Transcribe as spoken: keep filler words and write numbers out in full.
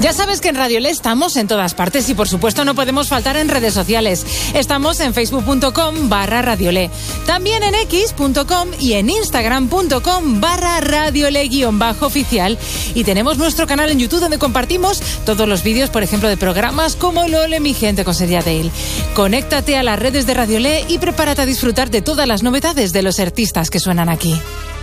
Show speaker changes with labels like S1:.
S1: Ya sabes que en Radiolé estamos en todas partes y por supuesto no podemos faltar en redes sociales. Estamos en facebook.com barra Radiolé, también en x.com y en instagram.com barra Radiolé guión bajo oficial, y tenemos nuestro canal en YouTube donde compartimos todos los vídeos, por ejemplo, de programas como Lole, mi gente con Seria Dale. Conéctate a las redes de Radiolé y prepárate a disfrutar de todas las novedades de los artistas que suenan aquí.